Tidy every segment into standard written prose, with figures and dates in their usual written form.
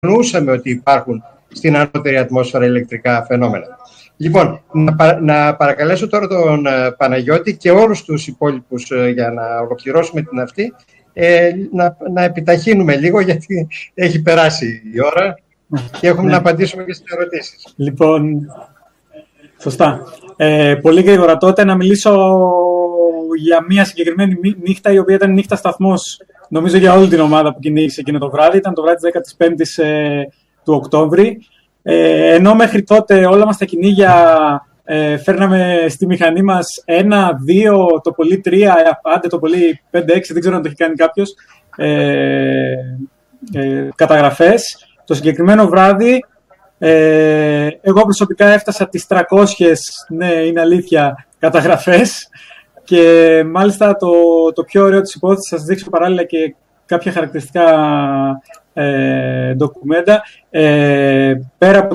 αγνοούσαμε ότι υπάρχουν στην ανώτερη ατμόσφαιρα ηλεκτρικά φαινόμενα. Λοιπόν, να παρακαλέσω τώρα τον Παναγιώτη και όλους τους υπόλοιπους για να ολοκληρώσουμε την αυτή, να επιταχύνουμε λίγο, γιατί έχει περάσει η ώρα και έχουμε να απαντήσουμε και στις ερωτήσεις. Λοιπόν, σωστά. Πολύ γρήγορα τότε να μιλήσω για μια συγκεκριμένη νύχτα, η οποία ήταν νύχτα σταθμός, νομίζω, για όλη την ομάδα που κυνήγησε εκείνο το βράδυ. Ήταν το βράδυ της 15ης του Οκτώβρη. Ενώ μέχρι τότε όλα μας τα κυνήγια φέρναμε στη μηχανή μας 1, 2, το πολύ 3, άντε το πολύ 5-6, δεν ξέρω αν το έχει κάνει κάποιος, καταγραφές. Το συγκεκριμένο βράδυ εγώ προσωπικά έφτασα τις 300, ναι, είναι αλήθεια, καταγραφές, και μάλιστα το πιο ωραίο της υπόθεσης, θα σας δείξω παράλληλα και κάποια χαρακτηριστικά ντοκουμέντα. Πέρα από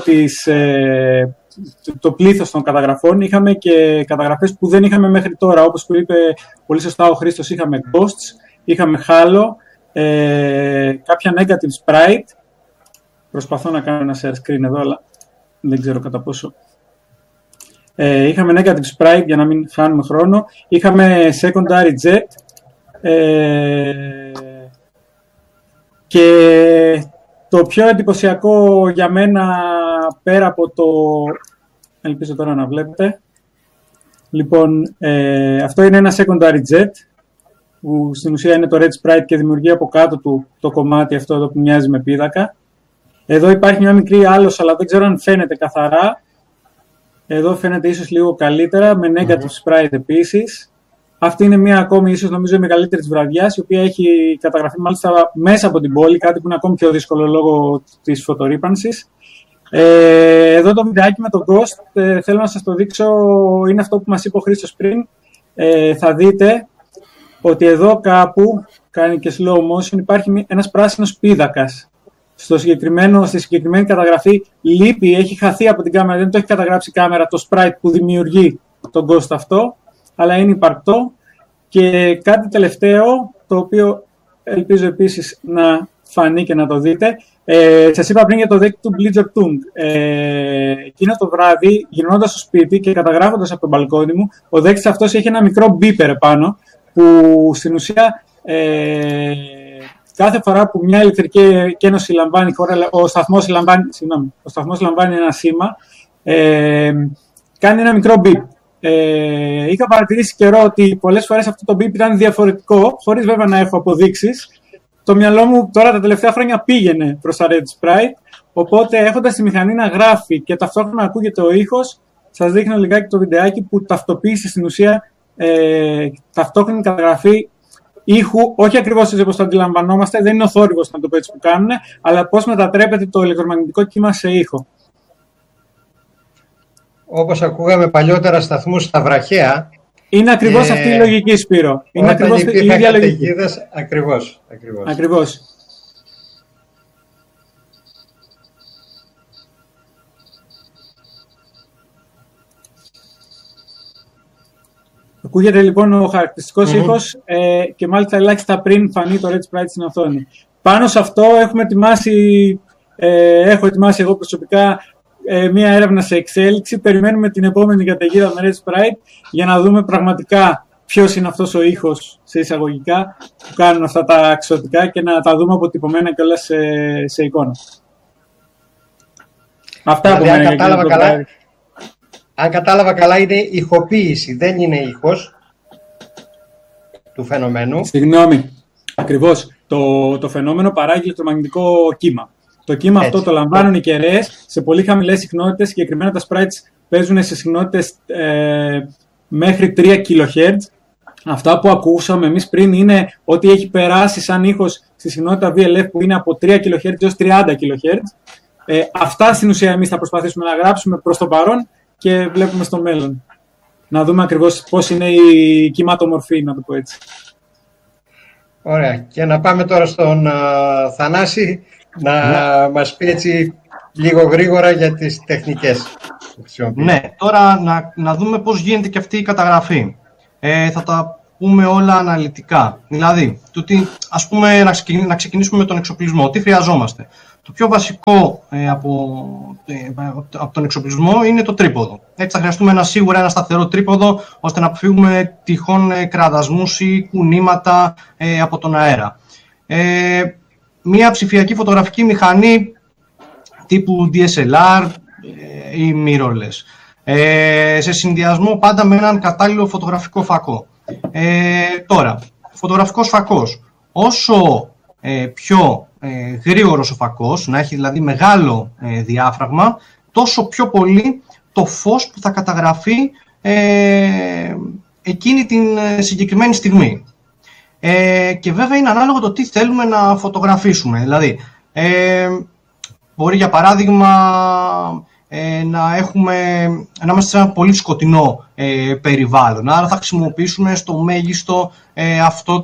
το πλήθος των καταγραφών, είχαμε και καταγραφές που δεν είχαμε μέχρι τώρα. Όπως που είπε πολύ σωστά ο Χρήστος, είχαμε ghosts, είχαμε halo, κάποια negative sprite. Προσπαθώ να κάνω ένα share screen εδώ, αλλά δεν ξέρω κατά πόσο. Είχαμε negative sprite για να μην χάνουμε χρόνο. Είχαμε secondary jet. Και το πιο εντυπωσιακό για μένα, πέρα από το... Ελπίζω τώρα να βλέπετε. Λοιπόν, αυτό είναι ένα secondary jet, που στην ουσία είναι το red sprite και δημιουργεί από κάτω του το κομμάτι αυτό εδώ που μοιάζει με πίδακα. Εδώ υπάρχει μια μικρή άλωση, αλλά δεν ξέρω αν φαίνεται καθαρά. Εδώ φαίνεται ίσως λίγο καλύτερα, με negative sprite επίσης. Αυτή είναι μία ακόμη, ίσως νομίζω, η μεγαλύτερη της βραδιάς, η οποία έχει καταγραφεί μάλιστα μέσα από την πόλη, κάτι που είναι ακόμη πιο δύσκολο λόγω της φωτορύπανσης. Εδώ το βιντεάκι με τον Ghost, θέλω να σας το δείξω, είναι αυτό που μας είπε ο Χρήστος πριν. Θα δείτε ότι εδώ κάπου, κάνει και slow motion, υπάρχει ένας πράσινος πίδακας. Στη συγκεκριμένη καταγραφή λείπει, έχει χαθεί από την κάμερα, δεν το έχει καταγράψει η κάμερα, το sprite που δημιουργεί τον Ghost αυτό, αλλά είναι υπαρκτό. Και κάτι τελευταίο, το οποίο ελπίζω επίσης να φανεί και να το δείτε. Σας είπα πριν για το δέκτη του Blitzertung. Εκείνο το βράδυ, γυρνώντας στο σπίτι και καταγράφοντας από τον μπαλκόνι μου, ο δέκτης αυτός έχει ένα μικρό beeper επάνω, που στην ουσία κάθε φορά που μια ηλεκτρική κένωση λαμβάνει χώρα, ο σταθμός λαμβάνει ένα σήμα, κάνει ένα μικρό beep. Είχα παρατηρήσει καιρό ότι πολλές φορές αυτό το beep ήταν διαφορετικό, χωρίς βέβαια να έχω αποδείξεις. Το μυαλό μου τώρα τα τελευταία χρόνια πήγαινε προς τα Red Sprite, οπότε έχοντας τη μηχανή να γράφει και ταυτόχρονα ακούγεται ο ήχος, σας δείχνω λιγάκι το βιντεάκι που ταυτοποίησε στην ουσία ταυτόχρονη καταγραφή ήχου, όχι ακριβώς έτσι όπως το αντιλαμβανόμαστε, δεν είναι ο θόρυβος, να το πω έτσι, που κάνουν, αλλά πώς μετατρέπεται το ηλεκτρομαγνητικό κύμα σε ήχο. Όπως ακούγαμε παλιότερα σταθμούς στα βραχαία. Είναι ακριβώς αυτή η λογική, Σπύρο. Είναι ακριβώς η ίδια λογική. Ακριβώς. Ακούγεται λοιπόν ο χαρακτηριστικός ήχος και μάλιστα ελάχιστα πριν φανεί το Red Sprite στην οθόνη. Πάνω σε αυτό έχω ετοιμάσει εγώ προσωπικά μία έρευνα σε εξέλιξη. Περιμένουμε την επόμενη καταιγίδα με Red Sprite για να δούμε πραγματικά ποιος είναι αυτός ο ήχος, σε εισαγωγικά, που κάνουν αυτά τα εξωτικά και να τα δούμε αποτυπωμένα κιόλας σε εικόνα. Αυτά από μένα. Αν κατάλαβα καλά, είναι ηχοποίηση, δεν είναι ήχος του φαινομένου. Συγγνώμη, ακριβώς. Το φαινόμενο παράγει ηλεκτρομαγνητικό κύμα. Το κύμα αυτό το λαμβάνουν οι κεραίες σε πολύ χαμηλές συχνότητες. Συγκεκριμένα τα sprites παίζουν σε συχνότητες μέχρι 3 kHz. Αυτά που ακούσαμε εμείς πριν είναι ότι έχει περάσει σαν ήχος στη συχνότητα VLF που είναι από 3 kHz έως 30 kHz. Αυτά στην ουσία εμείς θα προσπαθήσουμε να γράψουμε προς το παρόν και βλέπουμε στο μέλλον. Να δούμε ακριβώς πώς είναι η κυματομορφή, να το πω έτσι. Ωραία. Και να πάμε τώρα στον Θανάση να μας πει έτσι λίγο γρήγορα για τις τεχνικές που χρησιμοποιεί. Ναι, τώρα να δούμε πώς γίνεται και αυτή η καταγραφή. Θα τα πούμε όλα αναλυτικά. Δηλαδή, ας πούμε να ξεκινήσουμε με τον εξοπλισμό. Τι χρειαζόμαστε. Το πιο βασικό από τον εξοπλισμό είναι το τρίποδο. Έτσι θα χρειαστούμε σίγουρα ένα σταθερό τρίποδο, ώστε να αποφύγουμε τυχόν κραδασμούς ή κουνήματα από τον αέρα. Μία ψηφιακή φωτογραφική μηχανή τύπου DSLR ή mirrorless, σε συνδυασμό πάντα με έναν κατάλληλο φωτογραφικό φακό. Τώρα, φωτογραφικός φακός, όσο πιο γρήγορος ο φακός, να έχει δηλαδή μεγάλο διάφραγμα, τόσο πιο πολύ το φως που θα καταγραφεί εκείνη την συγκεκριμένη στιγμή. Και βέβαια είναι ανάλογο το τι θέλουμε να φωτογραφίσουμε. Δηλαδή, μπορεί για παράδειγμα να είμαστε σε ένα πολύ σκοτεινό περιβάλλον. Άρα θα χρησιμοποιήσουμε στο μέγιστο αυτό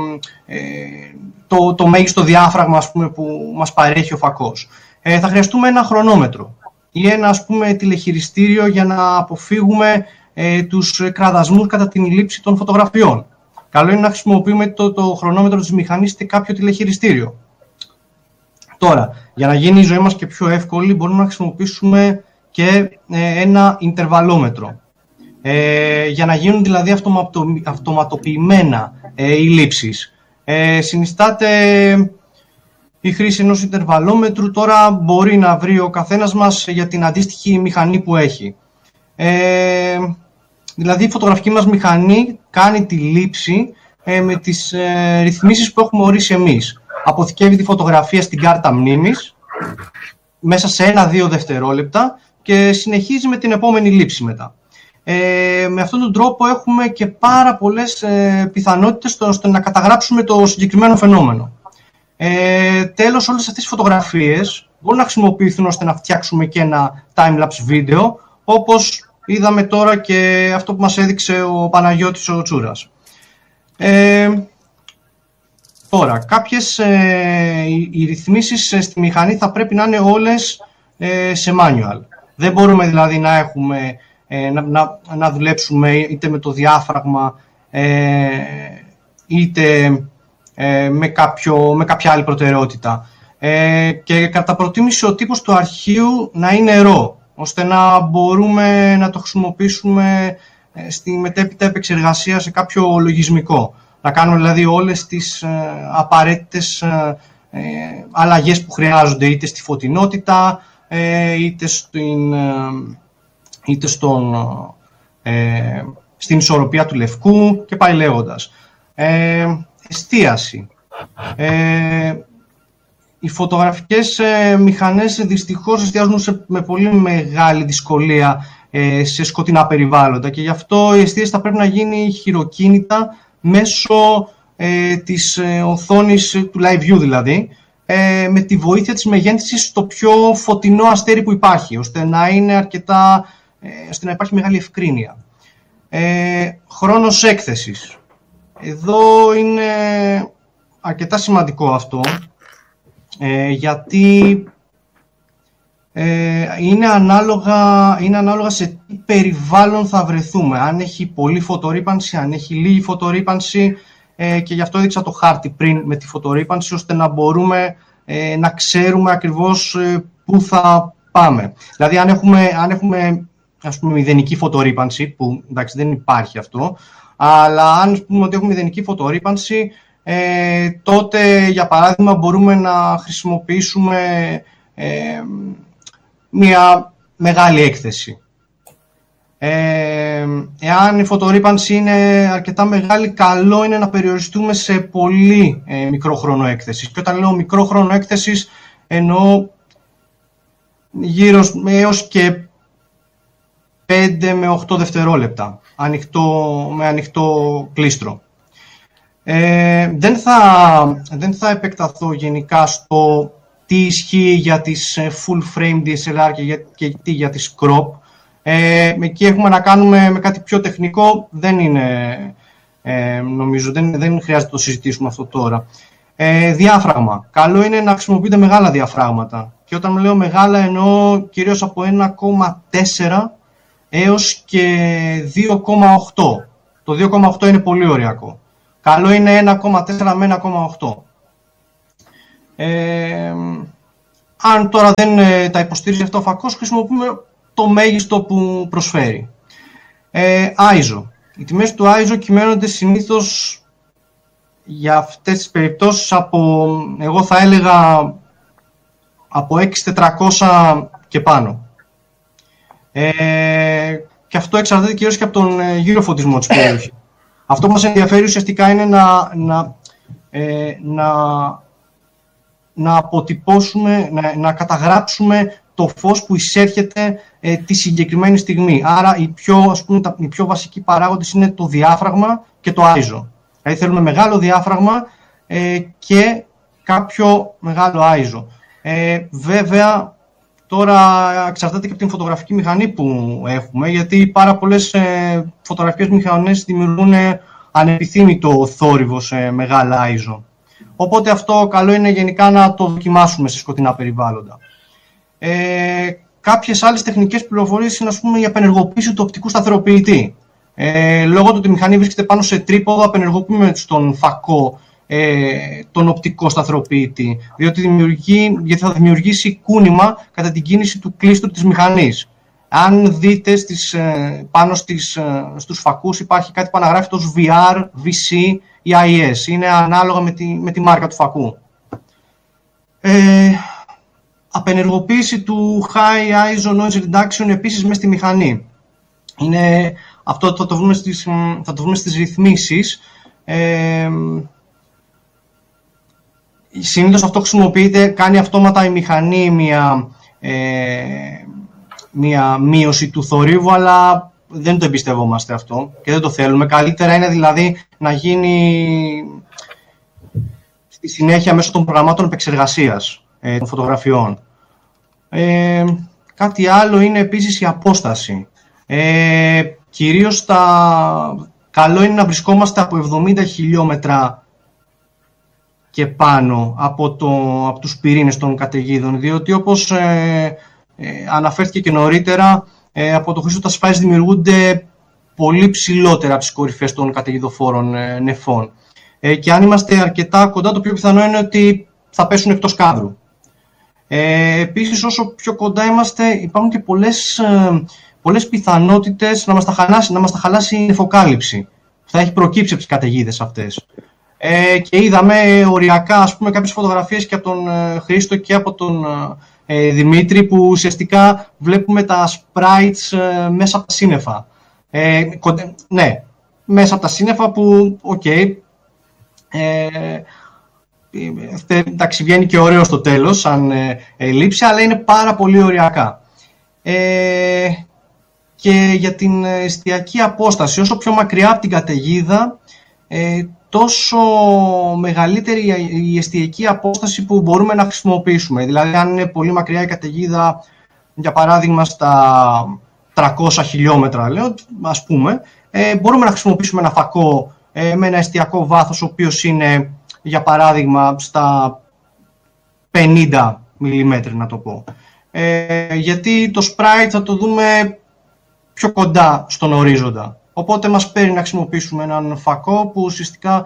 το μέγιστο διάφραγμα, ας πούμε, που μας παρέχει ο φακός. Θα χρειαστούμε ένα χρονόμετρο ή ένα, ας πούμε, τηλεχειριστήριο για να αποφύγουμε τους κραδασμούς κατά την λήψη των φωτογραφιών. Καλό είναι να χρησιμοποιούμε το χρονόμετρο της μηχανής ή κάποιο τηλεχειριστήριο. Τώρα, για να γίνει η ζωή μας και πιο εύκολη, μπορούμε να χρησιμοποιήσουμε και ένα ιντερβαλόμετρο. Για να γίνουν δηλαδή αυτοματοποιημένα οι λήψεις. Συνιστάται η χρήση ενός ιντερβαλόμετρου. Τώρα μπορεί να βρει ο καθένας μας για την αντίστοιχη μηχανή που έχει. Δηλαδή η φωτογραφική μας μηχανή κάνει τη λήψη με τις ρυθμίσεις που έχουμε ορίσει εμείς. Αποθηκεύει τη φωτογραφία στην κάρτα μνήμης μέσα σε 1-2 δευτερόλεπτα και συνεχίζει με την επόμενη λήψη μετά. Με αυτόν τον τρόπο έχουμε και πάρα πολλές πιθανότητες ώστε να καταγράψουμε το συγκεκριμένο φαινόμενο. Τέλος, όλες αυτές οι φωτογραφίες μπορούν να χρησιμοποιηθούν ώστε να φτιάξουμε και ένα time-lapse βίντεο, όπως είδαμε τώρα και αυτό που μας έδειξε ο Παναγιώτης ο Τσούρας. Τώρα, οι ρυθμίσεις στη μηχανή θα πρέπει να είναι όλες σε manual. Δεν μπορούμε δηλαδή να δουλέψουμε είτε με το διάφραγμα είτε με κάποια άλλη προτεραιότητα. Και κατά προτίμηση ο τύπος του αρχείου να είναι RAW, ώστε να μπορούμε να το χρησιμοποιήσουμε στη μετέπειτα επεξεργασία σε κάποιο λογισμικό. Να κάνουμε δηλαδή όλες τις απαραίτητες αλλαγές που χρειάζονται, είτε στη φωτεινότητα, είτε στην ισορροπία του λευκού και πάει λέγοντας. Εστίαση. Οι φωτογραφικές μηχανές δυστυχώς εστιάζουν με πολύ μεγάλη δυσκολία σε σκοτεινά περιβάλλοντα και γι' αυτό η εστίαση θα πρέπει να γίνει χειροκίνητα μέσω της οθόνης του live view δηλαδή, με τη βοήθεια της μεγένθησης στο πιο φωτεινό αστέρι που υπάρχει, ώστε να είναι ώστε να υπάρχει μεγάλη ευκρίνεια. Χρόνος έκθεσης. Εδώ είναι αρκετά σημαντικό αυτό, γιατί είναι ανάλογα σε τι περιβάλλον θα βρεθούμε. Αν έχει πολλή φωτορύπανση, αν έχει λίγη φωτορύπανση, και γι' αυτό έδειξα το χάρτη πριν με τη φωτορύπανση, ώστε να μπορούμε να ξέρουμε ακριβώς πού θα πάμε. Δηλαδή αν έχουμε ας πούμε μηδενική φωτορύπανση, που εντάξει δεν υπάρχει αυτό, αλλά αν πούμε ότι έχουμε μηδενική φωτορύπανση, τότε για παράδειγμα μπορούμε να χρησιμοποιήσουμε μια μεγάλη έκθεση. Εάν η φωτορύπανση είναι αρκετά μεγάλη, καλό είναι να περιοριστούμε σε πολύ μικρό χρόνο έκθεσης. Και όταν λέω μικρό χρόνο έκθεσης, εννοώ γύρω έως και 5 με 8 δευτερόλεπτα, με ανοιχτό κλίστρο. Δεν θα επεκταθώ γενικά στο τι ισχύει για τις full frame DSLR και τι για τις crop. Εκεί έχουμε να κάνουμε με κάτι πιο τεχνικό, νομίζω δεν χρειάζεται να το συζητήσουμε αυτό τώρα. Διάφραγμα. Καλό είναι να χρησιμοποιείτε μεγάλα διαφράγματα. Και όταν λέω μεγάλα εννοώ κυρίως από 1,4 έως και 2,8. Το 2,8 είναι πολύ ωριακό. Καλό είναι 1,4 με 1,8. Αν τώρα δεν τα υποστηρίζει αυτό ο φακός, χρησιμοποιούμε το μέγιστο που προσφέρει. ISO. Οι τιμές του ISO κυμαίνονται συνήθως για αυτές τις περιπτώσεις εγώ θα έλεγα, από 6400 και πάνω. Και αυτό εξαρτάται κυρίως και από τον γύροφωτισμό της περιοχής. Αυτό που μας ενδιαφέρει ουσιαστικά είναι να αποτυπώσουμε, να καταγράψουμε το φως που εισέρχεται τη συγκεκριμένη στιγμή. Άρα οι πιο βασικοί παράγοντες είναι το διάφραγμα και το ISO. Δηλαδή θέλουμε μεγάλο διάφραγμα και κάποιο μεγάλο ISO. Βέβαια, τώρα εξαρτάται και από την φωτογραφική μηχανή που έχουμε, γιατί πάρα πολλές φωτογραφικές μηχανές δημιουργούν ανεπιθύμητο θόρυβο σε μεγάλα ISO. Οπότε αυτό καλό είναι γενικά να το δοκιμάσουμε σε σκοτεινά περιβάλλοντα. Κάποιες άλλες τεχνικές πληροφορίες είναι, ας πούμε, η απενεργοποίηση του οπτικού σταθεροποιητή. Λόγω του ότι η μηχανή βρίσκεται πάνω σε τρίποδο, απενεργοποιούμε στον φακό τον οπτικό σταθεροποιητή, γιατί θα δημιουργήσει κούνημα κατά την κίνηση του κλίστρου της μηχανής. Αν δείτε πάνω στους φακούς υπάρχει κάτι που αναγράφεται ως VR, VC ή IS. Είναι ανάλογα με τη μάρκα του φακού. Απενεργοποίηση του High ISO Noise Reduction επίσης μέσα στη μηχανή. Αυτό θα το βρούμε στις ρυθμίσεις. Συνήθως αυτό χρησιμοποιείται, κάνει αυτόματα η μηχανή μια μείωση του θορύβου, αλλά δεν το εμπιστευόμαστε αυτό και δεν το θέλουμε. Καλύτερα είναι δηλαδή να γίνει στη συνέχεια μέσω των προγραμμάτων επεξεργασίας των φωτογραφιών. Κάτι άλλο είναι επίσης η απόσταση. Κυρίως καλό είναι να βρισκόμαστε από 70 χιλιόμετρα και πάνω από τους πυρήνες των καταιγίδων, διότι όπως αναφέρθηκε και νωρίτερα, από το χρήστο τα σπάις δημιουργούνται πολύ ψηλότερα από τις κορυφές των καταιγιδοφόρων νεφών. Και αν είμαστε αρκετά κοντά, το πιο πιθανό είναι ότι θα πέσουν εκτός κάδρου. Επίσης, όσο πιο κοντά είμαστε, υπάρχουν και πολλές πιθανότητες να μας τα χαλάσει η νεφοκάλυψη που θα έχει προκύψει από τις καταιγίδες αυτές. Και είδαμε οριακά, ας πούμε, κάποιες φωτογραφίες και από τον Χρήστο και από τον Δημήτρη, που ουσιαστικά βλέπουμε τα sprites μέσα από τα σύννεφα. Ναι, μέσα από τα σύννεφα που, εντάξει, βγαίνει και ωραίο στο τέλος σαν λήψη, αλλά είναι πάρα πολύ οριακά. Και για την εστιακή απόσταση, όσο πιο μακριά από την καταιγίδα, τόσο μεγαλύτερη η εστιακή απόσταση που μπορούμε να χρησιμοποιήσουμε. Δηλαδή, αν είναι πολύ μακριά η καταιγίδα, για παράδειγμα στα 300 χιλιόμετρα, λέω, ας πούμε, μπορούμε να χρησιμοποιήσουμε ένα φακό με ένα εστιακό βάθος, ο οποίος είναι, για παράδειγμα, στα 50 μιλιμέτρ, να το πω. Γιατί το sprite θα το δούμε πιο κοντά στον ορίζοντα. Οπότε μας παίρνει να χρησιμοποιήσουμε έναν φακό που ουσιαστικά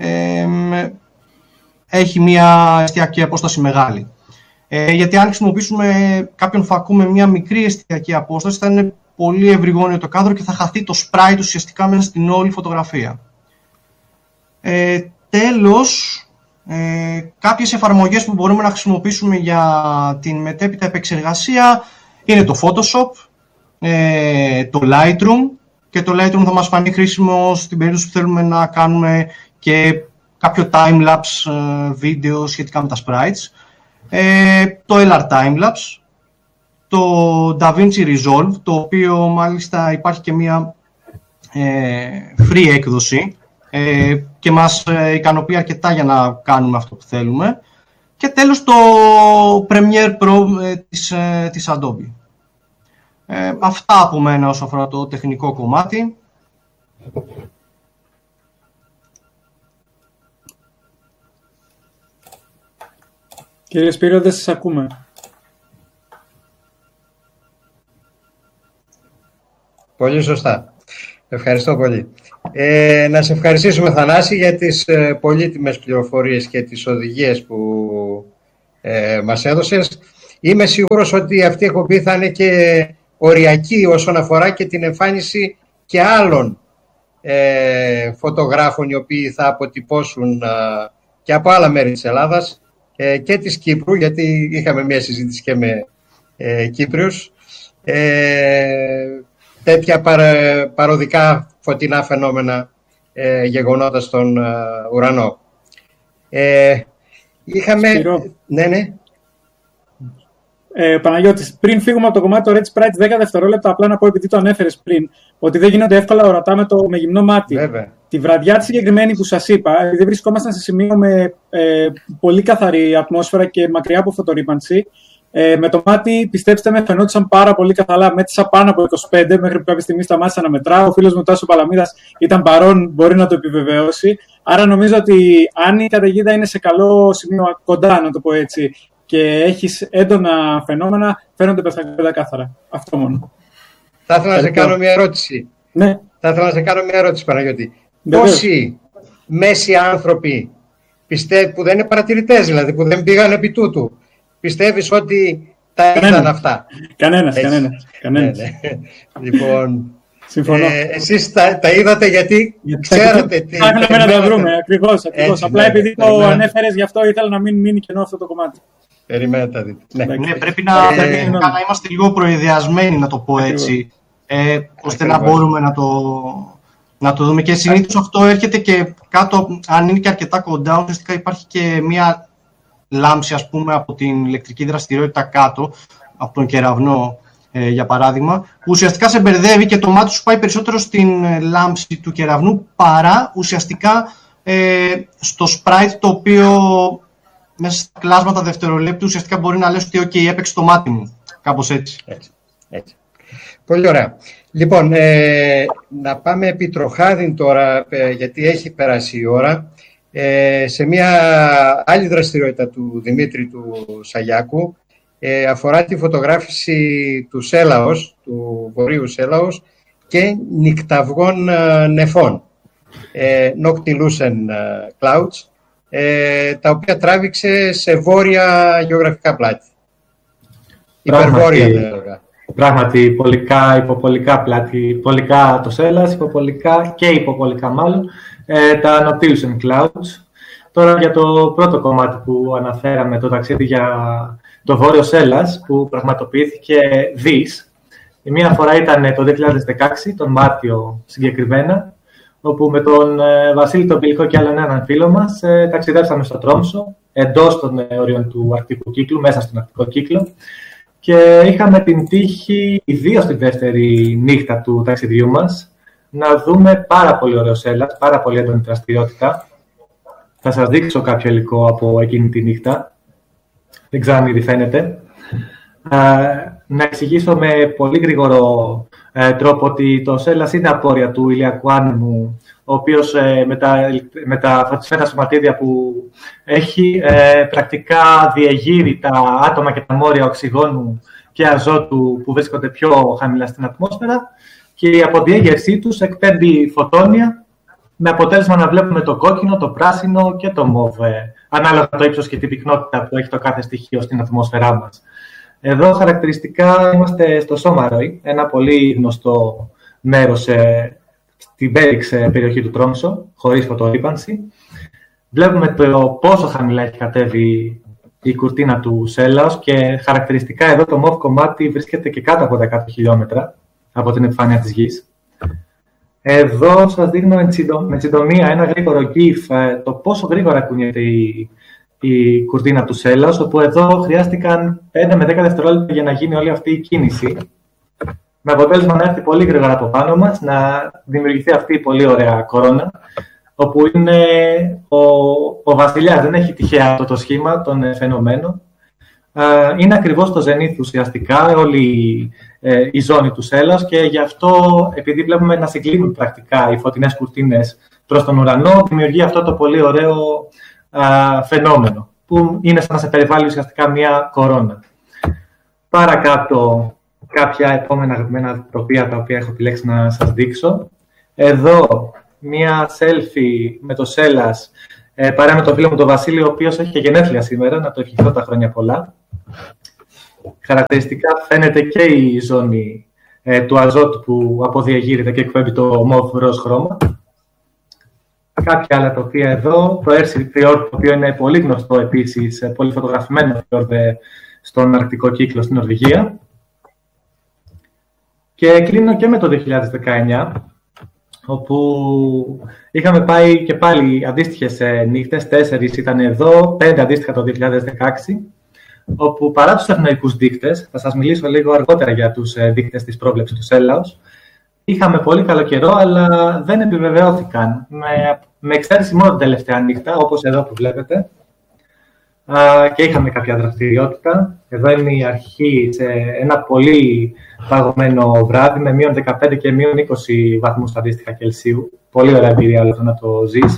έχει μια εστιακή απόσταση μεγάλη. Γιατί αν χρησιμοποιήσουμε κάποιον φακό με μια μικρή εστιακή απόσταση, θα είναι πολύ ευρυγόνιο το κάδρο και θα χαθεί το sprite ουσιαστικά μέσα στην όλη φωτογραφία. Τέλος, κάποιες εφαρμογές που μπορούμε να χρησιμοποιήσουμε για την μετέπειτα επεξεργασία είναι το Photoshop, το Lightroom, και το Lightroom θα μας φανεί χρήσιμο στην περίπτωση που θέλουμε να κάνουμε και κάποιο time-lapse βίντεο σχετικά με τα sprites, το LR Timelapse, το DaVinci Resolve, το οποίο μάλιστα υπάρχει και μια free έκδοση και μας ικανοποιεί αρκετά για να κάνουμε αυτό που θέλουμε, και τέλος το Premiere Pro της Adobe. Αυτά από μένα όσον αφορά το τεχνικό κομμάτι. Κύριε Σπύρο, δεν σας ακούμε. Πολύ σωστά. Ευχαριστώ πολύ. Να σε ευχαριστήσουμε, Θανάση, για τις πολύτιμες πληροφορίες και τις οδηγίες που μας έδωσες. είμαι σίγουρος ότι αυτή η εκπομπή θα είναι και οριακή όσον αφορά και την εμφάνιση και άλλων φωτογράφων οι οποίοι θα αποτυπώσουν και από άλλα μέρη της Ελλάδας και της Κύπρου, γιατί είχαμε μια συζήτηση και με Κύπριους, τέτοια παροδικά φωτεινά φαινόμενα γεγονότα στον ουρανό. Είχαμε... Ναι. Παναγιώτης, πριν φύγουμε από το κομμάτι του Red Sprite 10 δευτερόλεπτα, απλά να πω, επειδή το ανέφερες πριν, ότι δεν γίνονται εύκολα ορατά με γυμνό μάτι. Βέβαια. Τη βραδιά τη συγκεκριμένη που σας είπα, επειδή βρισκόμασταν σε σημείο με πολύ καθαρή ατμόσφαιρα και μακριά από φωτορύπανση, με το μάτι, πιστέψτε με, φαινόντουσαν πάρα πολύ καθαρά. Μέτρησα πάνω από 25, μέχρι που κάποια στιγμή σταμάτησα να μετράω. Ο φίλος μου Τάσο Παλαμίδας ήταν παρόν, μπορεί να το επιβεβαιώσει. Άρα νομίζω ότι αν η καταιγίδα είναι σε καλό σημείο, κοντά να το πω έτσι, και έχεις έντονα φαινόμενα, φαίνονται πεντακάθαρα. Αυτό μόνο. Θα ήθελα να σε κάνω μια ερώτηση. Ναι. Θα ήθελα να σε κάνω μια ερώτηση, Παναγιώτη. Πόσοι μέσοι άνθρωποι που δεν είναι παρατηρητές, δηλαδή που δεν πήγαν επί τούτου, πιστεύεις ότι τα είδαν αυτά? Κανένας. Ναι. Λοιπόν, συμφωνώ. Εσείς τα είδατε γιατί ξέρατε τι... Ψάχναμε να τα βρούμε, ακριβώς. Απλά επειδή το ανέφερες, γι' αυτό ήθελα να μην μείνει κενό αυτό το κομμάτι. Περιμένετε να δείτε. Ναι, πρέπει να είμαστε λίγο προειδεασμένοι, να το πω έτσι, ώστε να μπορούμε να το δούμε. Και συνήθως αυτό έρχεται και κάτω, αν είναι και αρκετά κοντά, ουσιαστικά υπάρχει και μία λάμψη, ας πούμε, από την ηλεκτρική δραστηριότητα κάτω, από τον κεραυνό, για παράδειγμα, που ουσιαστικά σε μπερδεύει και το μάτι σου πάει περισσότερο στην λάμψη του κεραυνού παρά ουσιαστικά στο sprite, το οποίο μέσα στα κλάσματα δευτερολέπτου ουσιαστικά μπορεί να λες ότι OK, έπαιξε το μάτι μου. Κάπως έτσι. Έτσι. Πολύ ωραία. Λοιπόν, να πάμε επί τροχάδιν τώρα, γιατί έχει περάσει η ώρα, σε μια άλλη δραστηριότητα του Δημήτρη του Σαγιάκου. Αφορά τη φωτογράφηση του Σέλαος, του βορείου Σέλαος και νυκταυγών νεφών, Noctilucent Clouds, τα οποία τράβηξε σε βόρεια γεωγραφικά πλάτη. Υπερβόρεια, θα έλεγα. Πράγματι, υποπολικά πλάτη, πολικά το Σέλας, υποπολικά και υποπολικά μάλλον, τα Noctilucent Clouds. Τώρα για το πρώτο κομμάτι που αναφέραμε, το ταξίδι για το Βόρειο Σέλας, που πραγματοποιήθηκε δις. Η μία φορά ήταν το 2016, τον Μάρτιο συγκεκριμένα, όπου με τον Βασίλη τον Πηλικό και άλλον έναν φίλο μας ταξιδέψαμε στο Τρόμσο, εντός των όριων του Αρκτικού κύκλου, μέσα στον Αρκτικό κύκλο, και είχαμε την τύχη, ιδίως τη δεύτερη νύχτα του ταξιδιού μας, να δούμε πάρα πολύ ωραίο Σέλας, πάρα πολύ έντονη δραστηριότητα. Θα σας δείξω κάποιο υλικό από εκείνη τη νύχτα. Δεν ξέρω αν ήδη φαίνεται. Να εξηγήσω με πολύ γρήγορο τρόπο ότι το Σέλας είναι απόρρια του ηλιακού άνεμου, ο οποίος με τα φωτισμένα σωματίδια που έχει πρακτικά διεγείρει τα άτομα και τα μόρια οξυγόνου και αζότου που βρίσκονται πιο χαμηλά στην ατμόσφαιρα, και η αποδιέγερσή τους εκπέμπει φωτόνια, με αποτέλεσμα να βλέπουμε το κόκκινο, το πράσινο και το μοβ, ανάλογα το ύψος και την πυκνότητα που έχει το κάθε στοιχείο στην ατμόσφαιρά μας. Εδώ χαρακτηριστικά είμαστε στο Σόμαροϊ, ένα πολύ γνωστό μέρος στην Πέριξ περιοχή του Τρόμσο, χωρίς φωτορύπανση. Βλέπουμε το πόσο χαμηλά έχει κατέβει η κουρτίνα του Σέλαος και χαρακτηριστικά εδώ το μοβ κομμάτι βρίσκεται και κάτω από 10 χιλιόμετρα από την επιφάνεια της Γης. Εδώ σας δείχνω με συντομία ένα γρήγορο GIF, το πόσο γρήγορα κουνιέται η κουρτίνα του Σέλαος, όπου εδώ χρειάστηκαν 5 με 10 δευτερόλεπτα για να γίνει όλη αυτή η κίνηση, με αποτέλεσμα να έρθει πολύ γρήγορα από πάνω μας, να δημιουργηθεί αυτή η πολύ ωραία κορώνα, όπου είναι ο βασιλιάς, δεν έχει τυχαία αυτό το σχήμα, τον φαινομένο. Είναι ακριβώς στο ζενήθ ουσιαστικά όλη η ζώνη του Σέλαος, και γι' αυτό, επειδή βλέπουμε να συγκλίνουν πρακτικά οι φωτεινές κουρτίνες προς τον ουρανό, δημιουργεί αυτό το πολύ ωραίο φαινόμενο, που είναι σαν να σε περιβάλλει ουσιαστικά μια κορώνα. Παρακάτω, κάποια επόμενα αγαπημένα τοπία τα οποία έχω επιλέξει να σας δείξω. Εδώ, μια selfie με το Σέλας, παρά με τον φίλο μου τον Βασίλη, ο οποίος έχει και γενέθλια σήμερα, να το ευχηθώ τα χρόνια πολλά. Χαρακτηριστικά φαίνεται και η ζώνη του αζότου που αποδιαγείρεται και εκπέμπει το μοβ ροζ χρώμα. Κάποια άλλα τοπία εδώ, το Airship Fjord, το οποίο είναι πολύ γνωστό επίσης, πολύ φωτογραφημένο fjord στον Αρκτικό κύκλο στην Νορβηγία. Και κλείνω και με το 2019, όπου είχαμε πάει και πάλι αντίστοιχες νύχτες, 4 ήταν εδώ, 5 αντίστοιχα το 2016, όπου παρά τους ευνοϊκούς δείκτες, θα σας μιλήσω λίγο αργότερα για τους δείκτες της πρόβλεψης του Σέλαος, είχαμε πολύ καλό καιρό, αλλά δεν επιβεβαιώθηκαν. Με εξαίρεση μόνο την τελευταία νύχτα, όπως εδώ που βλέπετε, και είχαμε κάποια δραστηριότητα. Εδώ είναι η αρχή σε ένα πολύ παγωμένο βράδυ, με μείον 15 και μείον 20 βαθμούς αντίστοιχα Κελσίου. Πολύ ωραία εμπειρία όλο αυτό να το ζεις.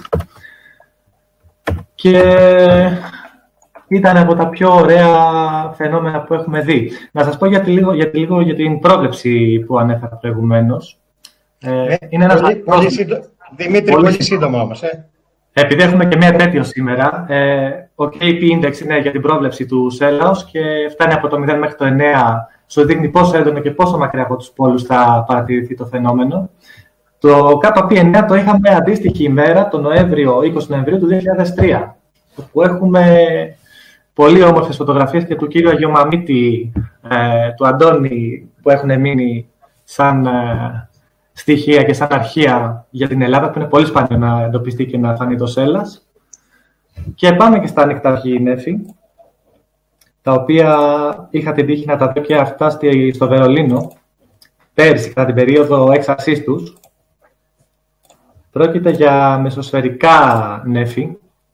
Και ήταν από τα πιο ωραία φαινόμενα που έχουμε δει. Να σας πω λίγο για την πρόβλεψη που ανέφερα προηγουμένως. Είναι ένας Δημήτρη, πολύ σύντομα όμως. Επειδή έχουμε και μία επέτειο σήμερα, ο KP Index είναι για την πρόβλεψη του Σέλαος και φτάνει από το 0 μέχρι το 9, σου δείχνει πόσο έντονο και πόσο μακριά από τους πόλους θα παρατηρηθεί το φαινόμενο. Το KP9 το είχαμε αντίστοιχη ημέρα, το 20 Νοεμβρίου του 2003, όπου έχουμε πολύ όμορφες φωτογραφίες και του κύριου Αγιομαμίτη, του Αντώνη, που έχουν μείνει σαν στοιχεία και σαν αρχεία για την Ελλάδα, που είναι πολύ σπάνιο να εντοπιστεί και να φανεί το Σέλας. Και πάμε και στα νεκταρχή νέφη, τα οποία είχα την τύχη να τα δω και αυτά στο Βερολίνο, πέρυσι, κατά την περίοδο έξαρσής τους. Πρόκειται για μεσοσφαιρικά νέφη,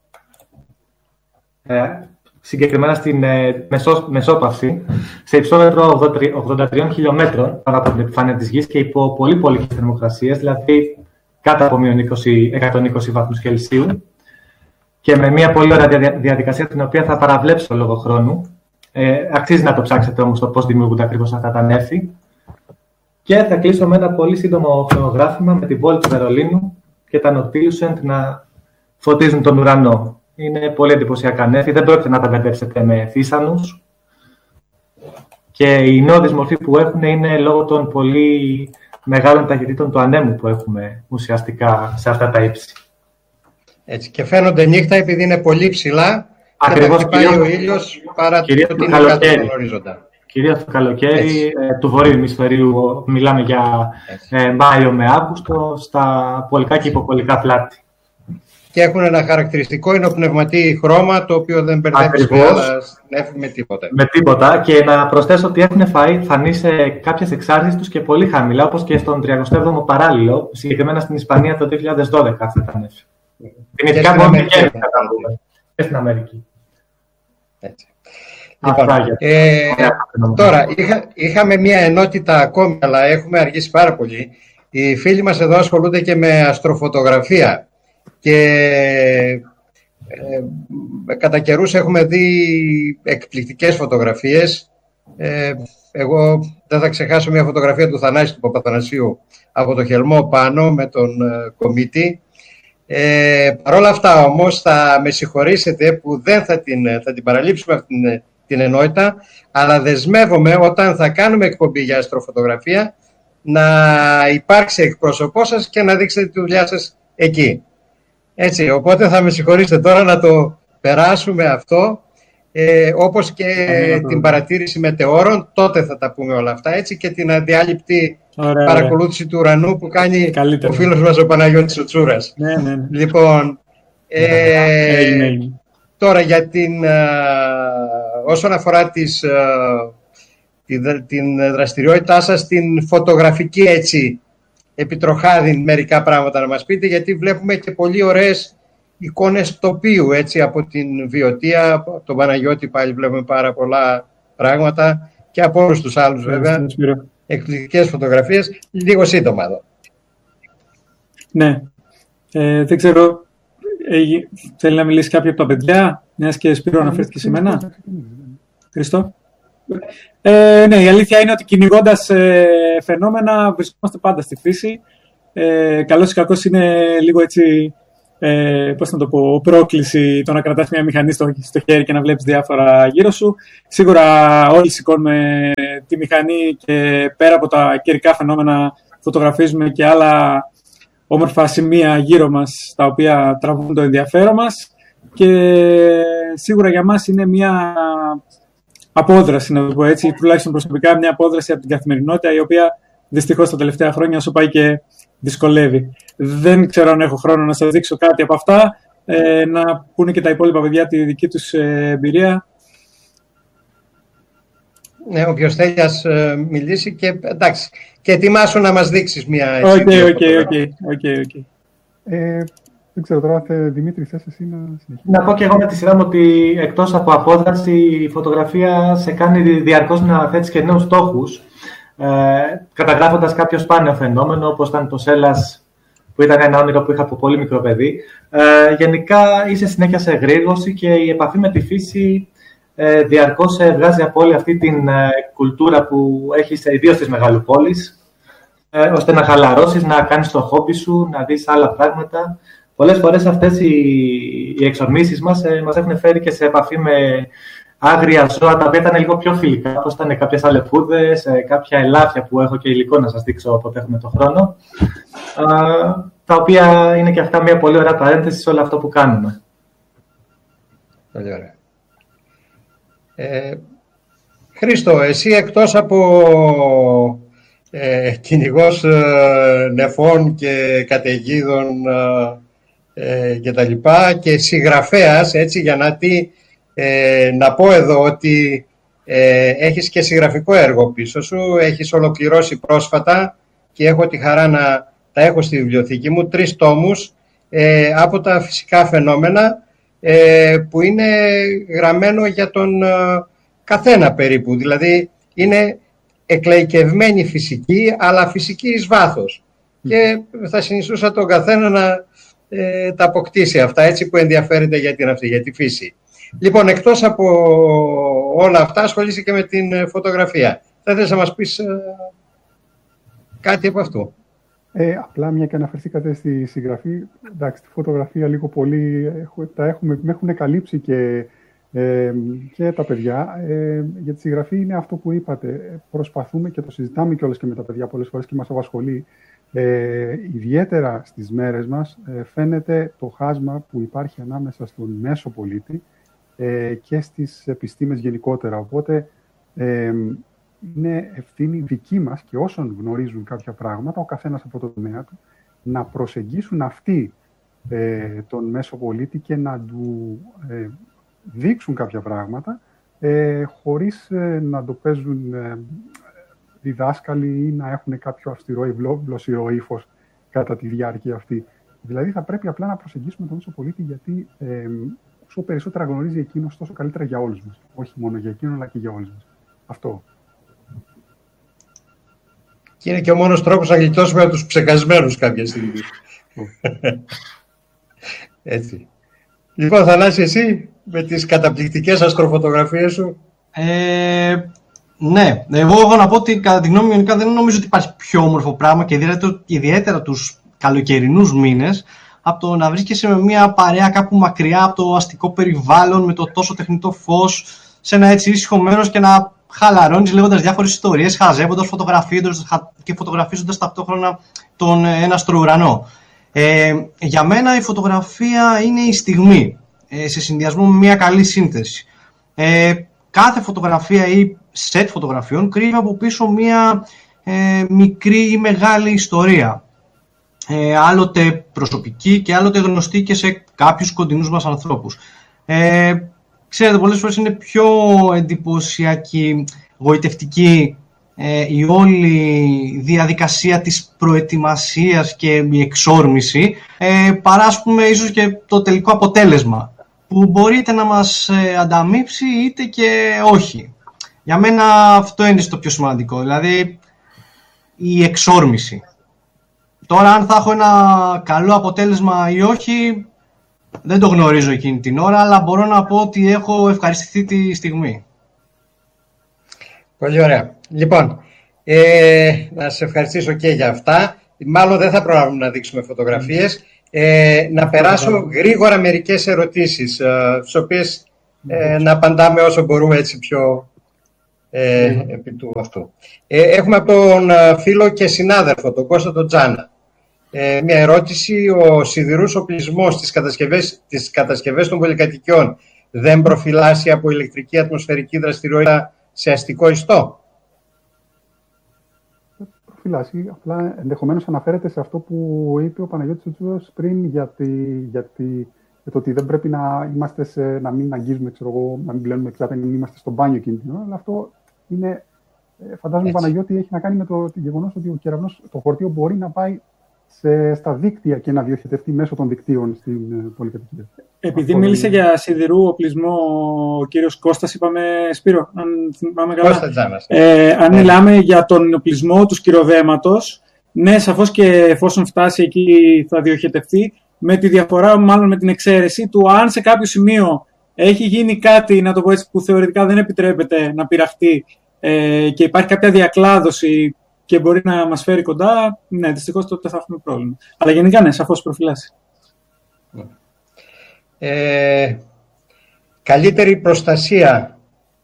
συγκεκριμένα στην μεσόπαυση, σε υψόμετρο 83 χιλιόμετρων πάνω από την επιφάνεια της Γης και υπό πολύ πολλές θερμοκρασίες, δηλαδή κάτω από μείον 120 βαθμούς Κελσίου, και με μια πολύ ωραία διαδικασία, την οποία θα παραβλέψω λόγω χρόνου. Αξίζει να το ψάξετε όμως το πώς δημιουργούνται ακριβώς αυτά τα νέφη. Και θα κλείσω με ένα πολύ σύντομο χειρογράφημα με την πόλη του Βερολίνου και τα Nautilus να φωτίζουν τον ουρανό. Είναι πολύ εντυπωσιακά νέφη, δεν πρόκειται να τα μπερδέψετε με θύσανους. Και η νόδης μορφή που έχουν είναι λόγω των πολύ μεγάλων ταχυτήτων του ανέμου που έχουμε ουσιαστικά σε αυτά τα ύψη. Έτσι, και φαίνονται νύχτα επειδή είναι πολύ ψηλά. Ακριβώς, και πάει ο ήλιος παρά το ότι είναι κάτω στον ορίζοντα. Κυρίως το καλοκαίρι του βορείου ημισφαιρίου, μιλάμε για Μάιο με Αύγουστο, στα πολικά και υποπολικά πλάτη. Και έχουν ένα χαρακτηριστικό υνοπνευματί χρώμα, το οποίο δεν μπερδεύει νέφη με τίποτα. Με τίποτα. Και να προσθέσω ότι έχουν φανεί σε κάποιες εξάρτησεις τους και πολύ χαμηλά, όπως και στον 37ο παράλληλο, συγκεκριμένα στην Ισπανία το 2012 αυτά τα νέφη. Δυνητικά μόνο και στην Αμερική. Έτσι. Λοιπόν, τώρα, είχαμε μία ενότητα ακόμη, αλλά έχουμε αργήσει πάρα πολύ. Οι φίλοι μας εδώ ασχολούνται και με αστροφωτογραφία και κατά καιρούς έχουμε δει εκπληκτικές φωτογραφίες. Εγώ δεν θα ξεχάσω μια φωτογραφία του Θανάση του Παπαθανασίου από το Χελμό πάνω με τον Κομίτη. Παρ' όλα αυτά όμως θα με συγχωρήσετε που δεν θα την παραλείψουμε αυτή την ενότητα, αλλά δεσμεύομαι όταν θα κάνουμε εκπομπή για αστροφωτογραφία να υπάρξει εκπρόσωπό σας και να δείξετε τη δουλειά σας εκεί. Έτσι, οπότε θα με συγχωρήσετε τώρα να το περάσουμε αυτό, όπως και την παρατήρηση μετεώρων, τότε θα τα πούμε όλα αυτά, έτσι, και την αδιάλειπτη παρακολούθηση του ουρανού που κάνει ο φίλος μας ο Παναγιώτης ο Τσούρας. Ναι. Λοιπόν, τώρα για όσον αφορά την δραστηριότητά σας, την φωτογραφική, έτσι, επιτροχάδι μερικά πράγματα να μας πείτε, γιατί βλέπουμε και πολύ ωραίες εικόνες τοπίου, έτσι, από την Βιωτία, από τον Παναγιώτη πάλι βλέπουμε πάρα πολλά πράγματα και από όλους τους άλλους βέβαια, εκπληκτικές φωτογραφίες. Λίγο σύντομα εδώ. Ναι, δεν ξέρω, θέλει να μιλήσει κάποιο από τα παιδιά, μιας και Σπύρο αναφέρθηκε σε μένα. Χριστό. Ναι, η αλήθεια είναι ότι κυνηγώντας φαινόμενα βρισκόμαστε πάντα στη φύση. Καλώς ή κακώς είναι λίγο έτσι πώς να το πω, πρόκληση το να κρατάς μια μηχανή στο χέρι και να βλέπεις διάφορα γύρω σου. Σίγουρα όλοι σηκώνουμε τη μηχανή και πέρα από τα καιρικά φαινόμενα φωτογραφίζουμε και άλλα όμορφα σημεία γύρω μας, τα οποία τραβούν το ενδιαφέρον μας, και σίγουρα για μας είναι μια απόδραση, να το πω έτσι, τουλάχιστον προσωπικά μια απόδραση από την καθημερινότητα, η οποία δυστυχώς τα τελευταία χρόνια όσο πάει και δυσκολεύει. Δεν ξέρω αν έχω χρόνο να σας δείξω κάτι από αυτά, να πούνε και τα υπόλοιπα παιδιά τη δική τους εμπειρία. Ναι, όποιος θέλει ας μιλήσει και εντάξει. Και ετοιμάσου να μας δείξεις μια έτσι. Οκ. Δεν ξέρω τώρα, Δημήτρη, θες εσύ να συνεχίσεις? Να πω και εγώ με τη σειρά μου ότι εκτός από απόδραση, η φωτογραφία σε κάνει διαρκώς να θέτεις και νέους στόχους, καταγράφοντας κάποιο σπάνιο φαινόμενο, όπως ήταν το σέλας, που ήταν ένα όνειρο που είχα από πολύ μικρό παιδί. Γενικά είσαι συνέχεια σε εγρήγορση και η επαφή με τη φύση διαρκώς βγάζει από όλη αυτή την κουλτούρα που έχεις ιδίως στις μεγαλοπόλεις, ώστε να χαλαρώσεις, να κάνεις το χόμπι σου, να δεις άλλα πράγματα. Πολλές φορές αυτές οι εξορμήσεις μας έχουν φέρει και σε επαφή με άγρια ζώα, τα οποία ήταν λίγο πιο φιλικά, όπως ήταν κάποιες αλεπούδες, κάποια ελάφια που έχω και υλικό να σας δείξω όποτε έχουμε το χρόνο, τα οποία είναι και αυτά μια πολύ ωραία παρένθεση σε όλο αυτό που κάνουμε. Πολύ ωραία. Χρήστο, εσύ εκτός από κυνηγός νεφών και καταιγίδων και τα λοιπά και συγγραφέας, έτσι, για να πω εδώ ότι έχεις και συγγραφικό έργο πίσω σου, έχεις ολοκληρώσει πρόσφατα και έχω τη χαρά να τα έχω στη βιβλιοθήκη μου, 3 τόμους από τα φυσικά φαινόμενα, που είναι γραμμένο για τον καθένα περίπου, δηλαδή είναι εκλαϊκευμένη φυσική, αλλά φυσική εις βάθος. Και θα συνιστούσα τον καθένα να τα αποκτήσει αυτά, έτσι, που ενδιαφέρεται για τη φύση. Λοιπόν, εκτός από όλα αυτά, ασχολείσαι και με την φωτογραφία. Θα ήθελες να μας πεις κάτι από αυτό? Απλά μια και αναφερθήκατε στη συγγραφή, εντάξει, τη φωτογραφία λίγο πολύ με έχουν καλύψει και τα παιδιά. Για τη συγγραφή είναι αυτό που είπατε. Προσπαθούμε και το συζητάμε κιόλας και με τα παιδιά πολλές φορές και μας απασχολεί. Ιδιαίτερα στις μέρες μας φαίνεται το χάσμα που υπάρχει ανάμεσα στον μέσο πολίτη και στις επιστήμες γενικότερα. Οπότε είναι ευθύνη δική μας και όσων γνωρίζουν κάποια πράγματα, ο καθένας από το τομέα του, να προσεγγίσουν αυτοί τον μέσο πολίτη και να του δείξουν κάποια πράγματα χωρίς να το παίζουν διδάσκαλοι ή να έχουν κάποιο αυστηρό ή γλωσσιρό ύφος κατά τη διάρκεια αυτή. Δηλαδή θα πρέπει απλά να προσεγγίσουμε τον μέσο πολίτη, γιατί όσο περισσότερα γνωρίζει εκείνος, τόσο καλύτερα για όλους μας. Όχι μόνο για εκείνον, αλλά και για όλους μας. Αυτό. Και είναι και ο μόνος τρόπος να γλιτώσουμε από τους ψεκασμένους κάποια στιγμή. Έτσι. Λοιπόν, Θανάση, εσύ με τις καταπληκτικές αστροφωτογραφίες σου. Ναι, εγώ έχω να πω ότι κατά τη γνώμη μου δεν νομίζω ότι υπάρχει πιο όμορφο πράγμα και ιδιαίτερα τους καλοκαιρινούς μήνες από το να βρίσκεσαι με μια παρέα κάπου μακριά από το αστικό περιβάλλον, με το τόσο τεχνητό φως, σε ένα έτσι ήσυχο μέρος και να χαλαρώνεις λέγοντας διάφορες ιστορίες, χαζεύοντας, φωτογραφίζοντας ταυτόχρονα τον έναστρο ουρανό. Για μένα η φωτογραφία είναι η στιγμή, σε συνδυασμό με μια καλή σύνθεση. Κάθε φωτογραφία ή σετ φωτογραφιών κρύβει από πίσω μια μικρή ή μεγάλη ιστορία. Άλλοτε προσωπική και άλλοτε γνωστή και σε κάποιους κοντινούς μας ανθρώπους. Ξέρετε, πολλές φορές είναι πιο εντυπωσιακή, γοητευτική η όλη διαδικασία της προετοιμασίας και η εξόρμηση, παρά, ας πούμε, ίσως και το τελικό αποτέλεσμα, που μπορείτε να μας ανταμείψει είτε και όχι. Για μένα αυτό είναι το πιο σημαντικό, δηλαδή η εξόρμηση. Τώρα, αν θα έχω ένα καλό αποτέλεσμα ή όχι, δεν το γνωρίζω εκείνη την ώρα, αλλά μπορώ να πω ότι έχω ευχαριστηθεί τη στιγμή. Πολύ ωραία. Λοιπόν, να σε ευχαριστήσω και για αυτά. Μάλλον δεν θα προλάβουμε να δείξουμε φωτογραφίες. Να περάσω γρήγορα μερικές ερωτήσεις, στις οποίες να απαντάμε όσο μπορούμε έτσι πιο επί του αυτού. Έχουμε από τον φίλο και συνάδελφο, τον Κώστα τον Τζάνα. Μια ερώτηση: ο σιδηρούς οπλισμός στις κατασκευές των πολυκατοικιών δεν προφυλάσσει από ηλεκτρική ατμοσφαιρική δραστηριότητα σε αστικό ιστό? Προφυλάσσει, απλά ενδεχομένως αναφέρεται σε αυτό που είπε ο Παναγιώτης ο Τσούδος πριν για το ότι δεν πρέπει να μην αγγίζουμε, να μην πλένουμε εξάρτητα, να μην είμαστε στο μπάνιο εκείνη την ώρα, αλλά αυτό είναι, φαντάζομαι, Παναγιώτη, έχει να κάνει με το γεγονός ότι ο κεραυνός, το φορτίο μπορεί να πάει στα δίκτυα και να διοχετευτεί μέσω των δικτύων στην πολυκατοικία. Επειδή μίλησε για σιδηρού οπλισμό ο κύριος Κώστας, είπαμε, Σπύρο, αν θυμάμαι καλά. Αν μιλάμε για τον οπλισμό του σκυροδέματος, ναι, σαφώς και εφόσον φτάσει εκεί θα διοχετευτεί, με τη διαφορά, μάλλον με την εξαίρεση του, αν σε κάποιο σημείο έχει γίνει κάτι, να το πω έτσι, που θεωρητικά δεν επιτρέπεται να πειραχτεί και υπάρχει κάποια διακλάδωση και μπορεί να μας φέρει κοντά, ναι, δυστυχώς τότε θα έχουμε πρόβλημα. Αλλά γενικά, ναι, σαφώς προφυλάσσει. Καλύτερη προστασία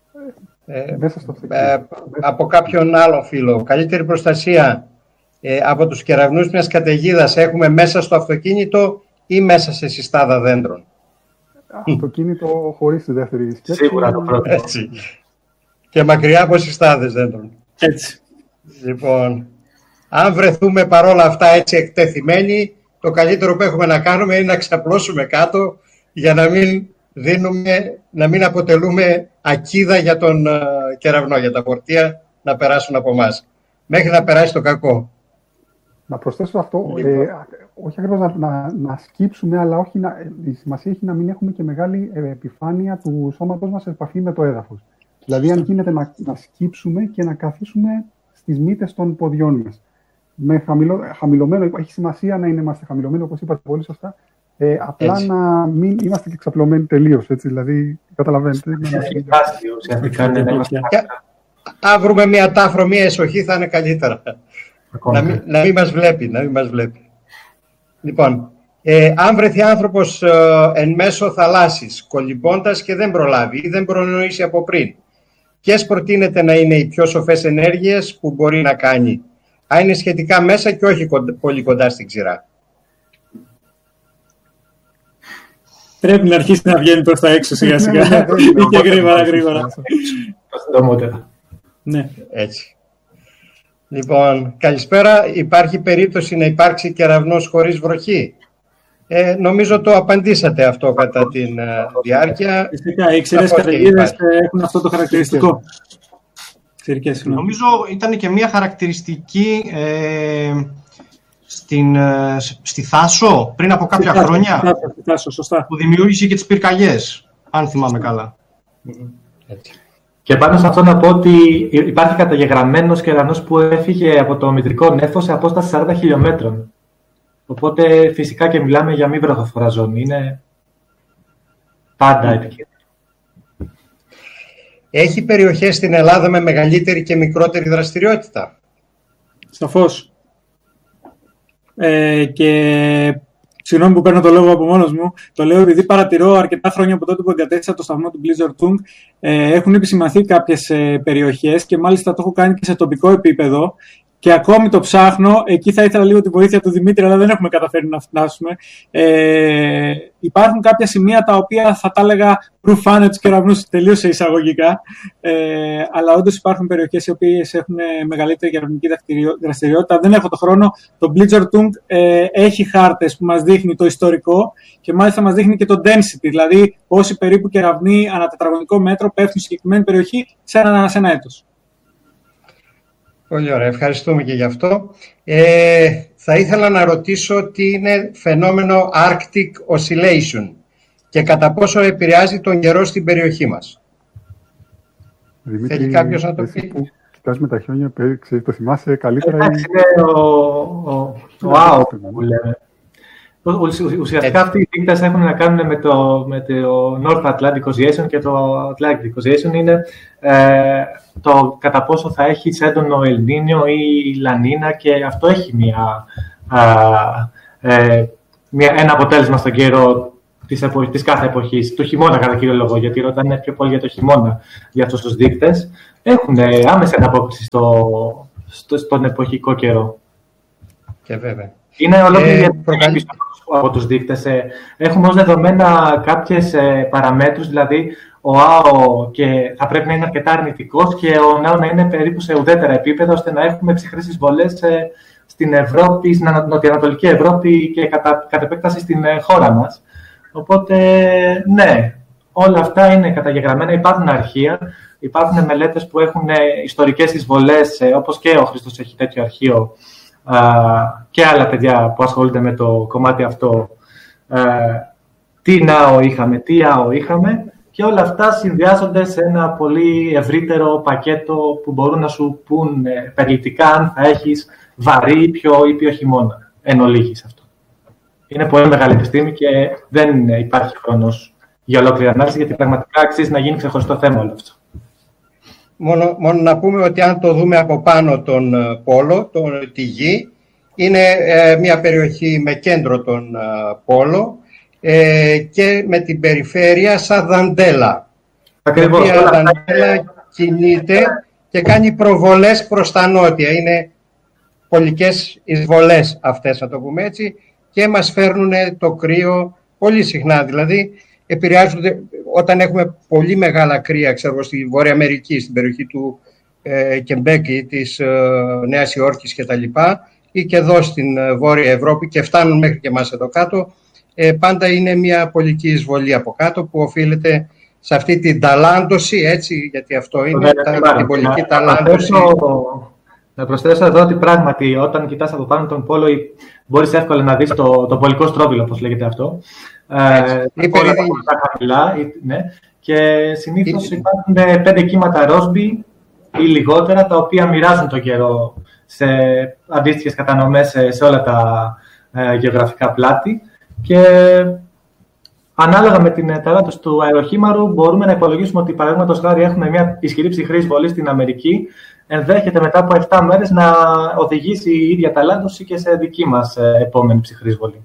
από κάποιον άλλο φίλο. Καλύτερη προστασία από τους κεραυνούς μιας καταιγίδας έχουμε μέσα στο αυτοκίνητο ή μέσα σε συστάδα δέντρων? Αυτοκίνητο χωρίς τη δεύτερη σκέψη. Σίγουρα το πρώτο. Έτσι. Και μακριά από συστάδες δέντρων. Έτσι. Λοιπόν, αν βρεθούμε παρόλα αυτά έτσι εκτεθειμένοι, το καλύτερο που έχουμε να κάνουμε είναι να ξαπλώσουμε κάτω για να μην αποτελούμε ακίδα για τον κεραυνό, για τα φορτία να περάσουν από εμάς, μέχρι να περάσει το κακό. Να προσθέσω αυτό, όχι ακριβώς να σκύψουμε, αλλά η σημασία έχει να μην έχουμε και μεγάλη επιφάνεια του σώματός μας σε επαφή με το έδαφος. Δηλαδή, αν γίνεται να σκύψουμε και να καθίσουμε στις μύτες των ποδιών μας. Με χαμηλωμένο, έχει σημασία να είμαστε χαμηλωμένοι, όπως είπατε πολύ σωστά, απλά έτσι. Να μην είμαστε και ξαπλωμένοι τελείως, έτσι, δηλαδή, καταλαβαίνετε. Αν βρούμε μια τάφρο, μια εσοχή, θα είναι καλύτερα. Να μην μας βλέπει, Λοιπόν, αν βρεθεί άνθρωπος εν μέσω θαλάσσης, κολυμπώντας και δεν προλάβει ή δεν προνοήσει από πριν, ποιες προτείνεται να είναι οι πιο σοφές ενέργειες που μπορεί να κάνει, αν είναι σχετικά μέσα και όχι πολύ κοντά στην ξηρά? Πρέπει να αρχίσει να βγαίνει προς τα έξω σιγά σιγά και γρήγορα. Ναι. Έτσι. Λοιπόν, καλησπέρα. Υπάρχει περίπτωση να υπάρξει κεραυνός χωρίς βροχή? Νομίζω το απαντήσατε αυτό κατά τη διάρκεια. Φυσικά, οι ξηρές καταιγίδες έχουν αυτό το χαρακτηριστικό. Νομίζω ήταν και μια χαρακτηριστική στη Θάσο πριν από κάποια χρόνια, στη Θάσο, σωστά, που δημιούργησε και τις πυρκαγιές, αν θυμάμαι καλά. Έτσι. Και πάνω σε αυτό να πω ότι υπάρχει καταγεγραμμένος κεραυνός που έφυγε από το μητρικό νέφος σε απόσταση 40 χιλιόμετρων. Οπότε φυσικά και μιλάμε για μη βροχοφόρα ζώνη. Είναι πάντα επικίνδυνο. Έχει περιοχές στην Ελλάδα με μεγαλύτερη και μικρότερη δραστηριότητα? Σαφώς. Και συγγνώμη που παίρνω το λόγο από μόνος μου, το λέω επειδή παρατηρώ αρκετά χρόνια από τότε που εγκατέστησα το σταθμό του Blizzard Tung, έχουν επισημανθεί κάποιες περιοχές και μάλιστα το έχω κάνει και σε τοπικό επίπεδο και ακόμη το ψάχνω. Εκεί θα ήθελα λίγο τη βοήθεια του Δημήτρη, αλλά δεν έχουμε καταφέρει να φτάσουμε. Υπάρχουν κάποια σημεία τα οποία θα τα έλεγα προυφάνε τους κεραυνούς τελείως εισαγωγικά, αλλά όντως υπάρχουν περιοχές οι οποίες έχουν μεγαλύτερη κεραυνική δραστηριότητα. Δεν έχω το χρόνο. Το Blizzard Tung έχει χάρτες που μας δείχνει το ιστορικό και μάλιστα μας δείχνει και το density, δηλαδή πόσοι περίπου κεραυνοί ανά τετραγωνικό μέτρο πέφτουν στη συγκεκριμένη περιοχή σε ένα έτος. Πολύ ωραία, ευχαριστούμε και γι' αυτό. Θα ήθελα να ρωτήσω τι είναι φαινόμενο Arctic Oscillation και κατά πόσο επηρεάζει τον καιρό στην περιοχή μας. Δημήτρη, θέλει κάποιος να το πει? Που κοιτάς με τα χιόνια, το θυμάσαι καλύτερα? Εντάξει, είναι ο ΑΟ που λέμε. Ουσιαστικά αυτοί οι δείκτες έχουν να κάνουν με το North Atlantic Oscillation και το Atlantic Oscillation. Είναι το κατά πόσο θα έχει έντονο Ελνίνιο ή Λανίνα, και αυτό έχει μια ένα αποτέλεσμα στον καιρό της κάθε εποχής, του χειμώνα κατά κύριο λόγο, γιατί ρωτάνε πιο πολύ για το χειμώνα για αυτούς τους δείκτες, έχουν άμεση ανταπόκριση στον εποχικό καιρό. Και βέβαια. Είναι ολόκληρη από τους δείκτες. Έχουμε ως δεδομένα κάποιες παραμέτρους, δηλαδή ο ΑΟ θα πρέπει να είναι αρκετά αρνητικός και ο ΝΑΟ να είναι περίπου σε ουδέτερα επίπεδα, ώστε να έχουμε ψυχρές εισβολές στην Ευρώπη, στην νοτιοανατολική Ευρώπη και κατ' επέκταση στην χώρα μας. Οπότε, ναι, όλα αυτά είναι καταγεγραμμένα. Υπάρχουν αρχεία, υπάρχουν μελέτες που έχουν ιστορικές εισβολές, όπως και ο Χρήστος έχει τέτοιο αρχείο, και άλλα παιδιά που ασχολούνται με το κομμάτι αυτό, τι ΝΑΟ είχαμε, τι ΑΟ είχαμε, και όλα αυτά συνδυάζονται σε ένα πολύ ευρύτερο πακέτο που μπορούν να σου πούν περιληπτικά αν θα έχεις βαρύ ή πιο χειμώνα. Εν ολίγης αυτό. Είναι πολύ μεγάλη επιστήμη και δεν υπάρχει χρόνος για ολόκληρη ανάλυση, γιατί πραγματικά αξίζει να γίνει ξεχωριστό θέμα όλο αυτό. Μόνο να πούμε ότι αν το δούμε από πάνω τον Πόλο, τη Γη, είναι μια περιοχή με κέντρο τον Πόλο και με την περιφέρεια σαν δαντέλα. Ακριβώς. Η δαντέλα κινείται και κάνει προβολές προς τα νότια. Είναι πολικές εισβολές αυτές, να το πούμε έτσι, και μας φέρνουν το κρύο πολύ συχνά. Δηλαδή, επηρεάζονται όταν έχουμε πολύ μεγάλα κρύα, ξέρω, στη Βόρεια Αμερική, στην περιοχή του Κεμπέκη, της Νέας Υόρκης κτλ. Ή και εδώ στην Βόρεια Ευρώπη και φτάνουν μέχρι και εμάς εδώ κάτω, πάντα είναι μια πολική εισβολή από κάτω που οφείλεται σε αυτή την ταλάντωση, έτσι, γιατί αυτό είναι την πολική ταλάντωση. Να προσθέσω εδώ ότι πράγματι όταν κοιτάς από πάνω τον Πόλο μπορείς εύκολα να δεις το πολικό στρόβιλο, όπως λέγεται αυτό. Όλα τα χαμηλά, ναι. Και συνήθως υπάρχουν 5 κύματα Ρόσμπι ή λιγότερα, τα οποία μοιράζουν τον καιρό σε αντίστοιχες κατανομές σε όλα τα γεωγραφικά πλάτη. Και ανάλογα με την ταλάντωση του αεροχήμαρου μπορούμε να υπολογίσουμε ότι, παραδείγματος χάρη, έχουμε μια ισχυρή ψυχρή εισβολή στην Αμερική. Ενδέχεται μετά από 7 μέρες να οδηγήσει η ίδια ταλάντωση και σε δική μας επόμενη ψυχρή εισβολή.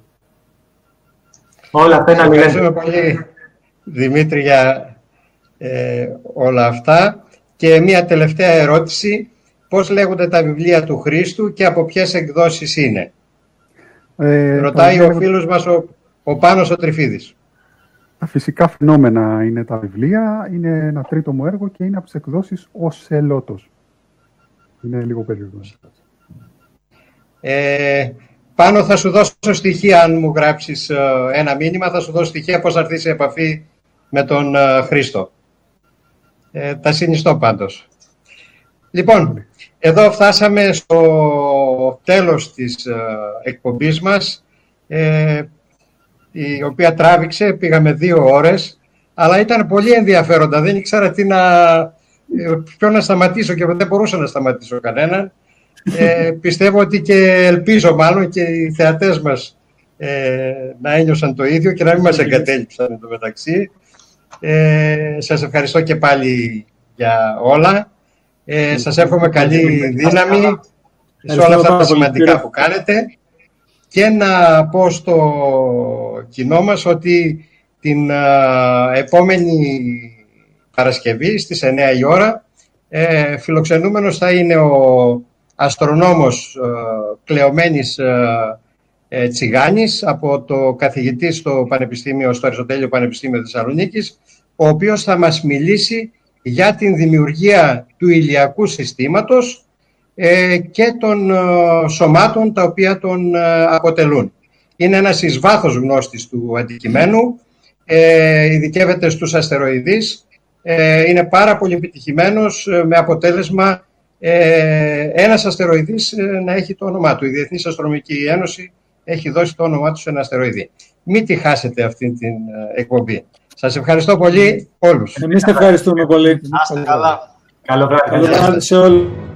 Όλα αυτά είναι αλληλένδετα. Ευχαριστούμε πολύ, Δημήτρη, για όλα αυτά. Και μια τελευταία ερώτηση. Πώς λέγονται τα βιβλία του Χρήστου και από ποιες εκδόσεις είναι? Ρωτάει ο φίλος μας ο Πάνος ο Τριφίδης. Τα φυσικά φαινόμενα είναι τα βιβλία. Είναι ένα τρίτο μου έργο και είναι από τις εκδόσεις Οσελότος. Είναι λίγο περίεργο. Πάνω θα σου δώσω στοιχεία, αν μου γράψεις ένα μήνυμα, θα σου δώσω στοιχεία πώς θα έρθεις σε επαφή με τον Χρήστο. Τα συνιστώ πάντως. Λοιπόν, εδώ φτάσαμε στο τέλος της εκπομπής μας, η οποία τράβηξε, πήγαμε 2 ώρες, αλλά ήταν πολύ ενδιαφέροντα. Δεν ήξερα ποιο να σταματήσω και δεν μπορούσα να σταματήσω κανέναν. Πιστεύω ότι και ελπίζω μάλλον και οι θεατές μας να ένιωσαν το ίδιο και να μην μας εγκατέλειψαν εν τω μεταξύ. Σας ευχαριστώ και πάλι για όλα. Σας εύχομαι καλή δύναμη σε όλα αυτά τα σημαντικά που κάνετε και να πω στο κοινό μας ότι την επόμενη Παρασκευή στις 9 η ώρα φιλοξενούμενος θα είναι ο αστρονόμος Κλεωμένης Τσιγάνης, από το καθηγητή στο Αριστοτέλειο Πανεπιστήμιο Θεσσαλονίκης, ο οποίος θα μας μιλήσει για την δημιουργία του ηλιακού συστήματος και των σωμάτων τα οποία τον αποτελούν. Είναι ένας εις βάθος γνώστης του αντικειμένου, ειδικεύεται στους αστεροειδείς, είναι πάρα πολύ επιτυχημένος, με αποτέλεσμα ένας αστεροειδής να έχει το όνομά του. Η Διεθνής Αστρονομική Ένωση έχει δώσει το όνομά του σε ένα αστεροειδή. Μην τη χάσετε αυτή την εκπομπή. Σας ευχαριστώ πολύ όλους. Εμείς ευχαριστούμε πολύ. Να είστε καλά. Καλό βράδυ σε όλους.